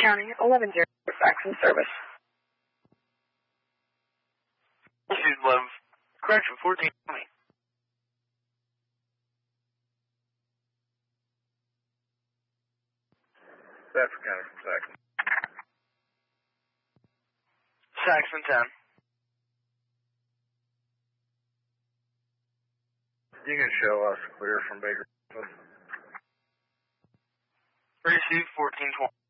County, 11-0, faxing service. Love, correction, 14 County. Stafford County from Saxon. Saxon 10. You can show us clear from Baker. Receive 1420.